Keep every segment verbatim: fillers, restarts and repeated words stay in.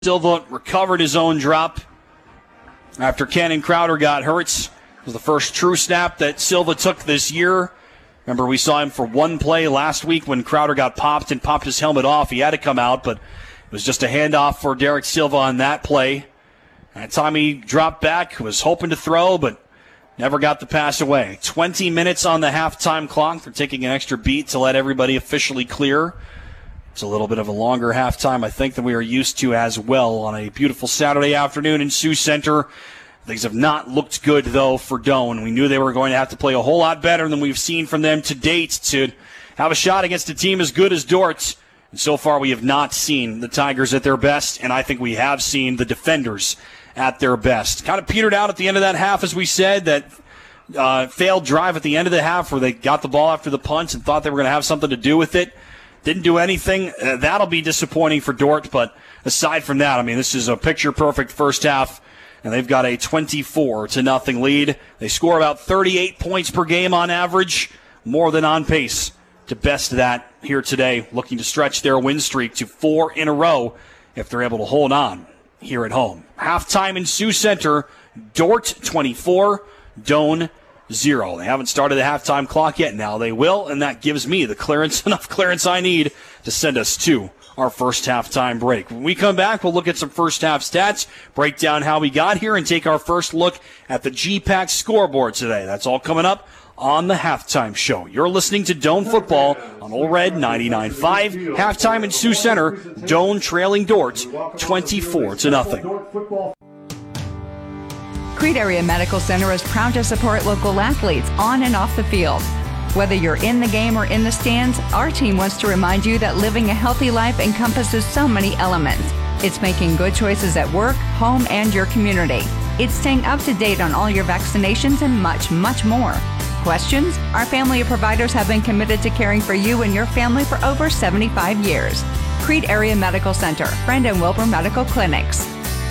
Silva recovered his own drop after Cannon Crowder got hurt. It was the first true snap that Silva took this year. Remember, we saw him for one play last week when Crowder got popped and popped his helmet off. He had to come out, but it was just a handoff for Derek Silva on that play. That time he dropped back, was hoping to throw, but never got the pass away. twenty minutes on the halftime clock. They're taking an extra beat to let everybody officially clear. It's a little bit of a longer halftime, I think, than we are used to as well on a beautiful Saturday afternoon in Sioux Center. Things have not looked good, though, for Doane. We knew they were going to have to play a whole lot better than we've seen from them to date to have a shot against a team as good as Dordt. And so far, we have not seen the Tigers at their best, and I think we have seen the defenders at their best. Kind of petered out at the end of that half, as we said, that uh, failed drive at the end of the half where they got the ball after the punch and thought they were going to have something to do with it. Didn't do anything. Uh, that'll be disappointing for Dordt, but aside from that, I mean, this is a picture-perfect first half, and they've got a twenty-four to nothing lead. They score about thirty-eight points per game on average, more than on pace to best that here today, looking to stretch their win streak to four in a row if they're able to hold on here at home. Halftime in Sioux Center, Dordt twenty-four, Doane zero. They haven't started the halftime clock yet. Now they will, and that gives me the clearance, enough clearance I need to send us to our first halftime break. When we come back, we'll look at some first half stats, break down how we got here, and take our first look at the G PAC scoreboard today. That's all coming up on the halftime show. You're listening to Doane Football on Ole Red ninety-nine point five. Halftime in Sioux Center, Doane trailing Dordt twenty-four to nothing. Creed Area Medical Center is proud to support local athletes on and off the field. Whether you're in the game or in the stands, our team wants to remind you that living a healthy life encompasses so many elements. It's making good choices at work, home, and your community. It's staying up to date on all your vaccinations and much, much more. Questions? Our family of providers have been committed to caring for you and your family for over seventy-five years. Creed Area Medical Center, Brandon Wilbur Medical Clinics.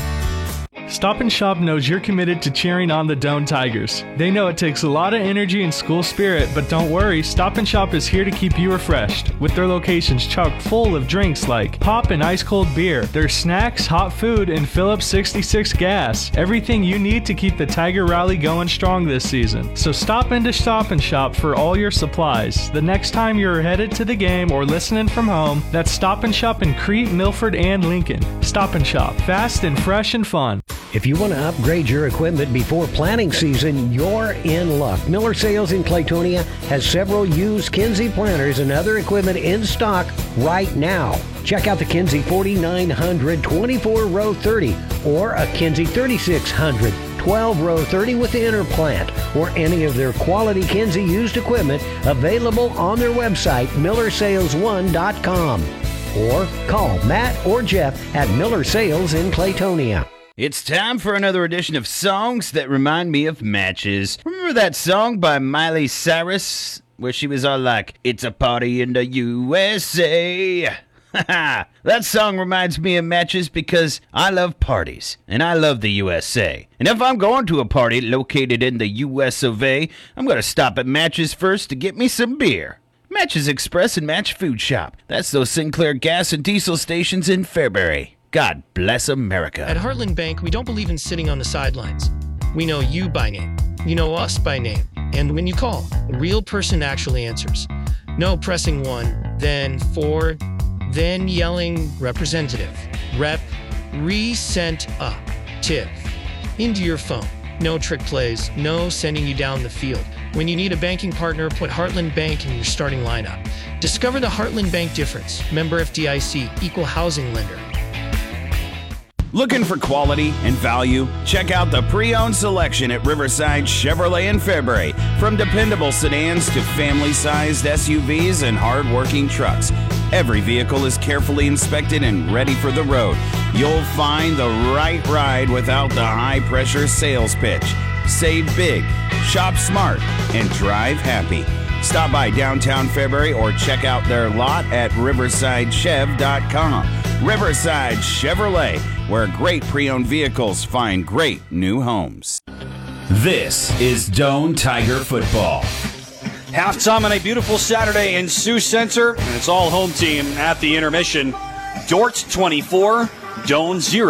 Stop and Shop knows you're committed to cheering on the Doane Tigers. They know it takes a lot of energy and school spirit, but don't worry, Stop and Shop is here to keep you refreshed. With their locations chock full of drinks like pop and ice cold beer, their snacks, hot food, and Phillips sixty-six gas. Everything you need to keep the Tiger Rally going strong this season. So stop into Stop and Shop for all your supplies. The next time you're headed to the game or listening from home, that's Stop and Shop in Crete, Milford, and Lincoln. Stop and Shop, fast and fresh and fun. If you want to upgrade your equipment before planting season, you're in luck. Miller Sales in Claytonia has several used Kinsey planters and other equipment in stock right now. Check out the Kinsey forty-nine hundred twenty-four row thirty or a Kinsey thirty-six hundred twelve row thirty with the inner plant, or any of their quality Kinsey used equipment available on their website, miller sales one dot com. Or call Matt or Jeff at Miller Sales in Claytonia. It's time for another edition of Songs That Remind Me of Matches. Remember that song by Miley Cyrus where she was all like, "It's a party in the U S A"? That song reminds me of matches because I love parties, and I love the U S A. And if I'm going to a party located in the U S of A, I'm going to stop at Matches first to get me some beer. Matches Express and Match Food Shop. That's those Sinclair gas and diesel stations in Fairbury. God bless America. At Heartland Bank, we don't believe in sitting on the sidelines. We know you by name. You know us by name. And when you call, a real person actually answers. No pressing one, then four, then yelling representative, rep, re-sent up, tip, into your phone. No trick plays, no sending you down the field. When you need a banking partner, put Heartland Bank in your starting lineup. Discover the Heartland Bank difference. Member F D I C, equal housing lender. Looking for quality and value? Check out the pre-owned selection at Riverside Chevrolet in Fairbury. From dependable sedans to family-sized S U Vs and hard-working trucks, every vehicle is carefully inspected and ready for the road. You'll find the right ride without the high-pressure sales pitch. Save big, shop smart, and drive happy. Stop by downtown Fairbury or check out their lot at riverside chev dot com. Riverside Chevrolet, where great pre-owned vehicles find great new homes. This is Doane Tiger Football. Halftime on a beautiful Saturday in Sioux Center, and it's all home team at the intermission. Dordt twenty-four, Doan zero.